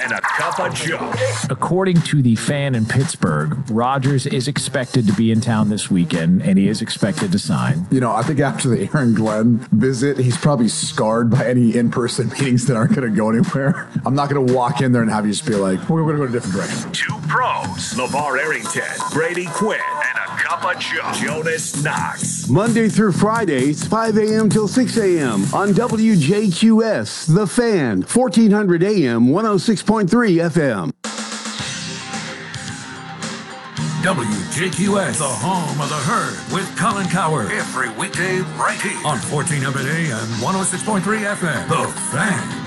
and a cup of Joe. According to the Fan in Pittsburgh, Rodgers is expected to be in town this weekend, and he is expected to sign. You know, I think after the Aaron Glenn visit, he's probably scarred by any in-person meetings that aren't going to go anywhere. I'm not going to walk in there and have you just be like, we're going to go in a different direction. Two pros, LeVar Arrington, Brady Quinn, and a cup of Joe, Jonas Knox. Monday through Fridays, 5 a.m. till 6 a.m. on WJQS, The Fan, 1400 AM, 106.3 FM. WJQS, the home of the herd, with Colin Coward. Every weekday right here on 1400 AM, 106.3 FM. The Fan.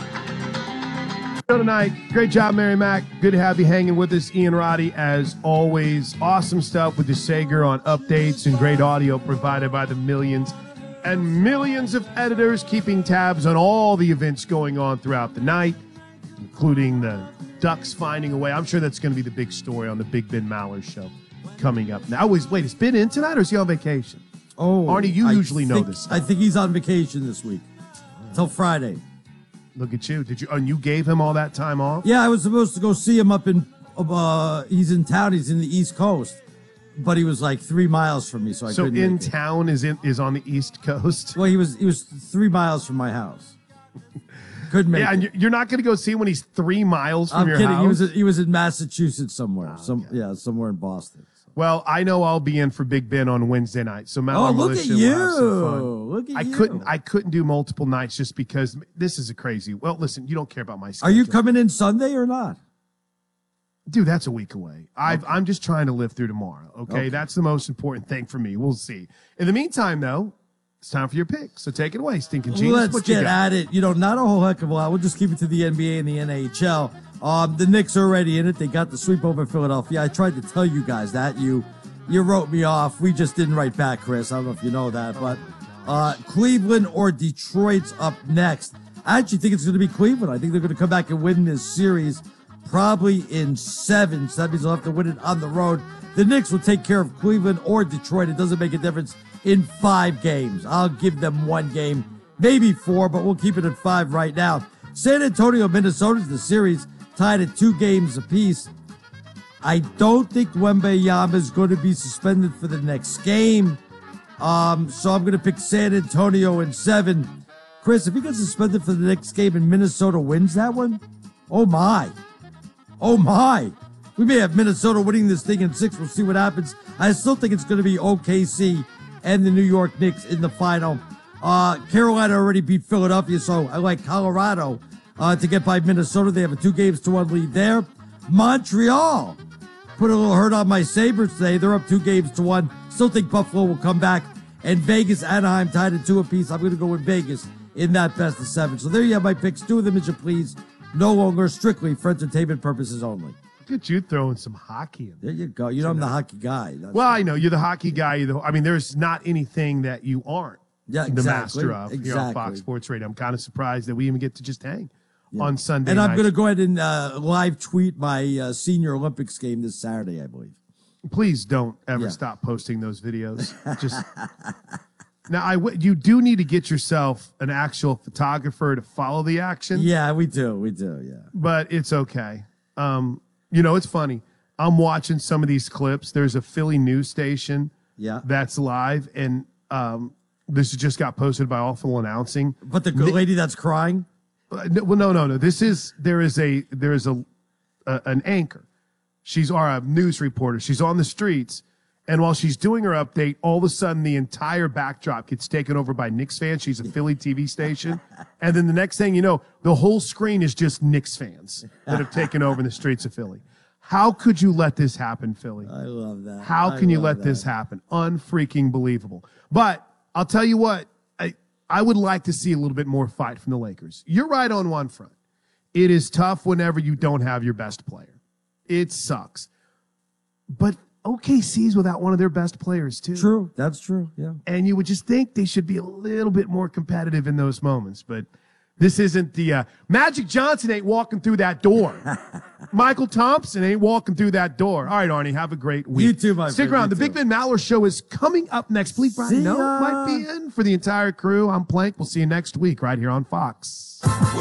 Tonight, great job, Mary Mac. Good to have you hanging with us, Ian Roddy, as always. Awesome stuff with the Sager on updates and great audio provided by the millions and millions of editors keeping tabs on all the events going on throughout the night, including the Ducks finding a way. I'm sure that's going to be the big story on the Big Ben Maller show coming up. Now, wait, is Ben in tonight or is he on vacation? Oh, Arnie, you usually know this stuff. I think he's on vacation this week until Friday. Look at you. Did you? And you gave him all that time off? Yeah, I was supposed to go see him up in. He's in town. He's in the East Coast, but he was like 3 miles from me, so I couldn't. So in make it. town is on the East Coast. Well, he was 3 miles from my house. Couldn't make it. Yeah, and you're not going to go see him when he's 3 miles from your I'm kidding. house? He was in Massachusetts somewhere. Somewhere in Boston. Well, I know I'll be in for Big Ben on Wednesday night. So Maller look at Militia will have some you. fun. Look at you. I couldn't do multiple nights just because this is a crazy. Well, listen, you don't care about my schedule. Are you coming in Sunday or not? Dude, that's a week away. I'm just trying to live through tomorrow, okay? That's the most important thing for me. We'll see. In the meantime, though, it's time for your pick. So take it away, Stinking Genius. Let's What you get got? at it. Not a whole heck of a lot. We'll just keep it to the NBA and the NHL. The Knicks are already in it. They got the sweep over Philadelphia. I tried to tell you guys that. You wrote me off. We just didn't write back, Chris. I don't know if you know that, but Cleveland or Detroit's up next. I actually think it's going to be Cleveland. I think they're going to come back and win this series probably in 7. So that means they'll have to win it on the road. The Knicks will take care of Cleveland or Detroit. It doesn't make a difference in 5 games. I'll give them 1 game, maybe 4, but we'll keep it at 5 right now. San Antonio, Minnesota's the series tied at 2 games apiece. I don't think Wembanyama is going to be suspended for the next game. So I'm going to pick San Antonio in 7. Chris, if he gets suspended for the next game and Minnesota wins that one, oh my. We may have Minnesota winning this thing in 6. We'll see what happens. I still think it's going to be OKC and the New York Knicks in the final. Carolina already beat Philadelphia, so I like Colorado to get by Minnesota. They have a 2-1 lead there. Montreal put a little hurt on my Sabres today. They're up 2-1. Still think Buffalo will come back. And Vegas, Anaheim tied at 2 apiece. I'm going to go with Vegas in that best of 7. So there you have my picks. 2 of them as you please. No longer strictly for entertainment purposes only. Look at you throwing some hockey in there. There you go. I'm the hockey guy. I know. You're the hockey guy. There's not anything that you aren't the master of here on Fox Sports Radio. I'm kind of surprised that we even get to just hang on Sunday night. And I'm going to go ahead and live tweet my senior Olympics game this Saturday, I believe. Please don't ever stop posting those videos. Now, you do need to get yourself an actual photographer to follow the action. Yeah, we do, yeah. But it's okay. It's funny. I'm watching some of these clips. There's a Philly news station that's live, and this just got posted by Awful Announcing. But the lady that's crying? No. There is an anchor. She's a news reporter. She's on the streets. And while she's doing her update, all of a sudden the entire backdrop gets taken over by Knicks fans. She's a Philly TV station. And then the next thing you know, the whole screen is just Knicks fans that have taken over the streets of Philly. How could you let this happen, Philly? I love that. How can you let this happen? Unfreaking believable. But I'll tell you what, I would like to see a little bit more fight from the Lakers. You're right on one front. It is tough whenever you don't have your best player. It sucks. But OKC's without one of their best players, too. True. That's true, yeah. And you would just think they should be a little bit more competitive in those moments. But this isn't the Magic Johnson ain't walking through that door. Michael Thompson ain't walking through that door. All right, Arnie, have a great week. You too, my friend. Stick around. The Big Ben Maller Show is coming up next. Believe Brian might be in for the entire crew. I'm Plank. We'll see you next week right here on Fox.